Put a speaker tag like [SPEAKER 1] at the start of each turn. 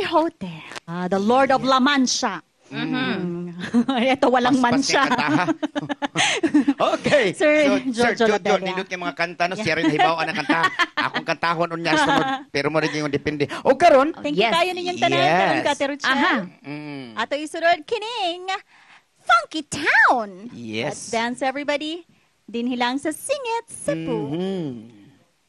[SPEAKER 1] Quixote, the Lord of La Mancha. Ito, walang mancha.
[SPEAKER 2] Okay.
[SPEAKER 1] Sir
[SPEAKER 2] Sir
[SPEAKER 1] Jojo
[SPEAKER 2] Jojo,
[SPEAKER 1] Labella.
[SPEAKER 2] nindot yung mga kanta, no? Siya rin hibawaan ng kanta. Akong kantahon unya sunod, pero mo rin yung depende. O karon,
[SPEAKER 1] Thank you
[SPEAKER 3] Yes.
[SPEAKER 1] kayo ninyong tanan,
[SPEAKER 2] Yes.
[SPEAKER 1] karon Kateruchan.
[SPEAKER 3] Aha.
[SPEAKER 1] Ato isunod, kining Funky Town.
[SPEAKER 2] Yes.
[SPEAKER 1] Let's dance, everybody. Dinhilang sa Singit, Cebu.
[SPEAKER 2] Mhm.